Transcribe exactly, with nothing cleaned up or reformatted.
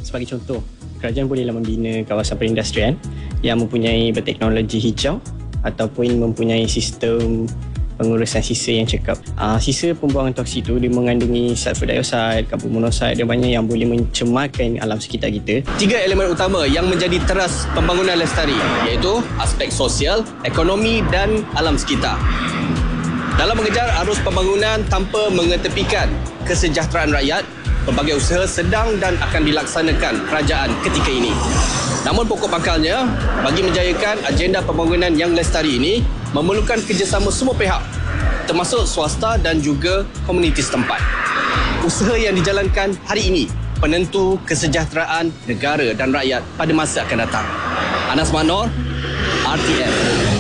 Sebagai contoh, kerajaan bolehlah membina kawasan perindustrian yang mempunyai berteknologi hijau ataupun mempunyai sistem pengurusan sisa yang cekap. Uh, sisa pembuangan toksik itu dia mengandungi sulfur dioxide, karbon monoksida dan banyak yang boleh mencemarkan alam sekitar kita. Tiga elemen utama yang menjadi teras pembangunan lestari iaitu aspek sosial, ekonomi dan alam sekitar. Dalam mengejar arus pembangunan tanpa mengetepikan kesejahteraan rakyat, pelbagai usaha sedang dan akan dilaksanakan kerajaan ketika ini. Namun pokok pangkalnya, bagi menjayakan agenda pembangunan yang lestari ini, memerlukan kerjasama semua pihak, termasuk swasta dan juga komuniti setempat. Usaha yang dijalankan hari ini penentu kesejahteraan negara dan rakyat pada masa akan datang. Anas Manor, R T M.